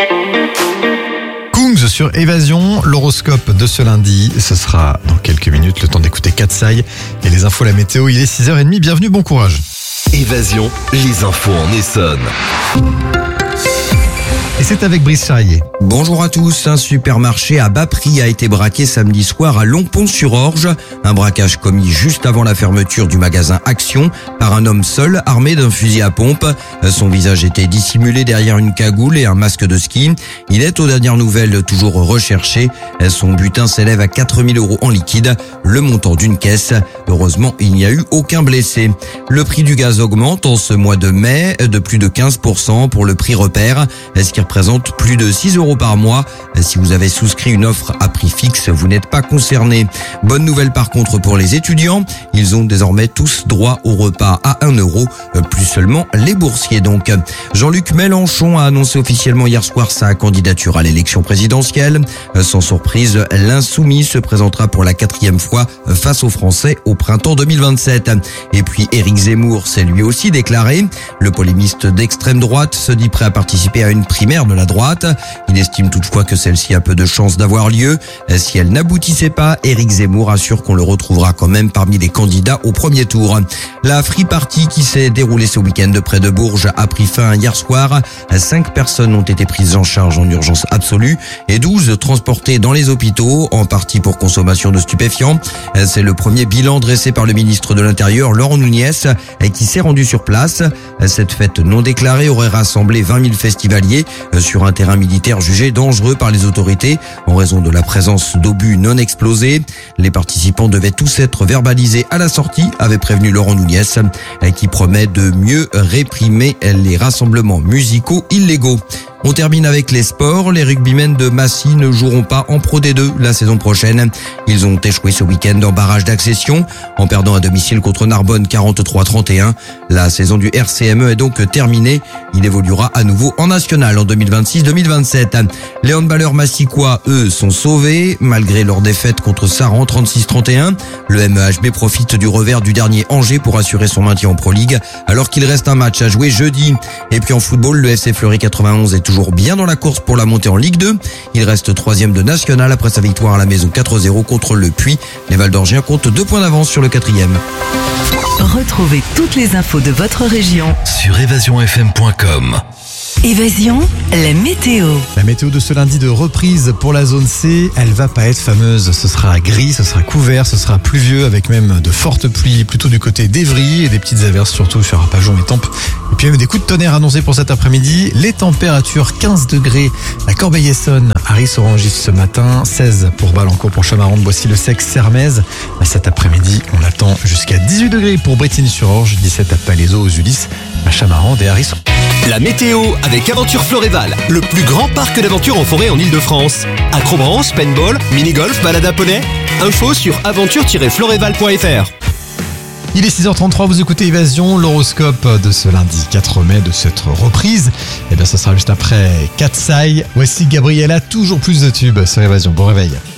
Kungs sur Évasion, l'horoscope de ce lundi, ce sera dans quelques minutes, le temps d'écouter Katsai et les infos, la météo, il est 6h30, bienvenue, bon courage. Évasion, les infos en Essonne. Et c'est avec Brice Charrier. Bonjour à tous, un supermarché à bas prix a été braqué samedi soir à Longpont-sur-Orge. Un braquage commis juste avant la fermeture du magasin Action par un homme seul armé d'un fusil à pompe. Son visage était dissimulé derrière une cagoule et un masque de ski. Il est aux dernières nouvelles toujours recherché. Son butin s'élève à 4 000 € en liquide, le montant d'une caisse. Heureusement, il n'y a eu aucun blessé. Le prix du gaz augmente en ce mois de mai de plus de 15% pour le prix repère, ce qui représente plus de 6 € par mois. Si vous avez souscrit une offre à prix fixe, vous n'êtes pas concerné. Bonne nouvelle par contre pour les étudiants, ils ont désormais tous droit au repas à 1 €, plus seulement les boursiers donc. Jean-Luc Mélenchon a annoncé officiellement hier soir sa candidature à l'élection présidentielle. Sans surprise, l'insoumis se présentera pour la 4e fois face aux Français au printemps 2027. Et puis Éric Zemmour s'est lui aussi déclaré. Le polémiste d'extrême droite se dit prêt à participer à une primaire de la droite. Il estime toutefois que celle-ci a peu de chances d'avoir lieu. Si elle n'aboutissait pas, Éric Zemmour assure qu'on le retrouvera quand même parmi les candidats au premier tour. La Free Party qui s'est déroulée ce week-end près de Bourges a pris fin hier soir. 5 personnes ont été prises en charge en urgence absolue et 12 transportées dans les hôpitaux, en partie pour consommation de stupéfiants. C'est le premier bilan dressé par le ministre de l'Intérieur, Laurent Nunez, qui s'est rendu sur place. Cette fête non déclarée aurait rassemblé 20 000 festivaliers sur un terrain militaire jugé dangereux par les autorités en raison de la présence d'obus non explosés. Les participants devaient tous être verbalisés à la sortie, avait prévenu Laurent Nunez, qui promet de mieux réprimer les rassemblements musicaux illégaux. On termine avec les sports. Les rugbymen de Massy ne joueront pas en Pro D2 la saison prochaine. Ils ont échoué ce week-end en barrage d'accession en perdant à domicile contre Narbonne 43-31. La saison du RCME est donc terminée. Il évoluera à nouveau en national en 2026-2027. Les handballeurs massicois, eux, sont sauvés malgré leur défaite contre Saran 36-31. Le MEHB profite du revers du dernier Angers pour assurer son maintien en Pro League alors qu'il reste un match à jouer jeudi. Et puis en football, le FC Fleury 91 est toujours bien dans la course pour la montée en Ligue 2. Il reste 3e de national après sa victoire à la maison 4-0 contre Le Puy. Les Val-d'Orgiens comptent 2 points d'avance sur le 4e. Retrouvez toutes les infos de votre région Sur évasionfm.com. Évasion, la météo. La météo de ce lundi de reprise pour la zone C, elle va pas être fameuse. Ce sera gris, ce sera couvert, ce sera pluvieux avec même de fortes pluies plutôt du côté d'Evry et des petites averses surtout sur Arpajon et Tampes. Et puis même des coups de tonnerre annoncés pour cet après-midi. Les températures 15 degrés à Corbeil-Essonnes, à Ris-Orangis ce matin, 16 pour Balancourt, pour Chamarande, Boissy-le-Sec, Sermaises. Cet après-midi, on attend jusqu'à 18 degrés pour Brétigny-sur-Orge, 17 à Palaiseau, aux Ulysses, à Chamarande et à Ris. La météo avec Aventure Floréval, le plus grand parc d'aventure en forêt en Ile-de-France. Acrobranche, paintball, mini-golf, balade à poney. Info sur aventure-floréval.fr. Il est 6h33, vous écoutez Évasion, l'horoscope de ce lundi 4 mai, de cette reprise. Et bien, ce sera juste après Katsai. Voici Gabriella, toujours plus de tubes sur Évasion. Bon réveil.